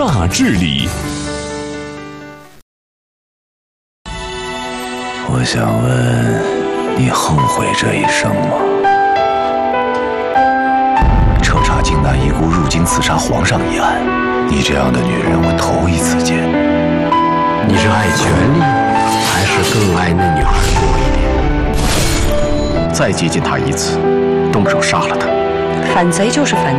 大治理。 我想问，你后悔这一生吗？彻查靖难遗孤入京刺杀皇上一案，你这样的女人我头一次见。 你是爱权力，还是更爱那女孩多一点？ 再接近她一次，动手杀了她。 反贼就是反